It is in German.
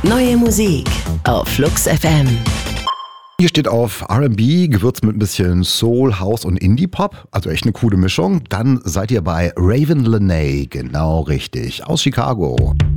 Neue Musik auf Flux FM. Hier steht auf R&B, gewürzt mit ein bisschen Soul, House und Indie-Pop. Also echt eine coole Mischung. Dann seid ihr bei Raven Lenae, genau richtig, aus Chicago.